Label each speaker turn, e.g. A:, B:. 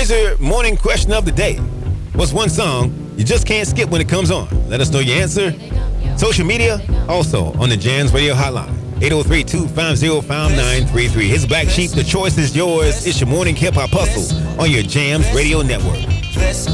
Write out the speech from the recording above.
A: Here's your morning question of the day. What's one song you just can't skip when it comes on? Let us know your answer. Social media, also on the Jams Radio Hotline. 803-250-5933. Here's Black Sheep. The choice is yours. It's your morning hip-hop hustle on your Jams Radio Network.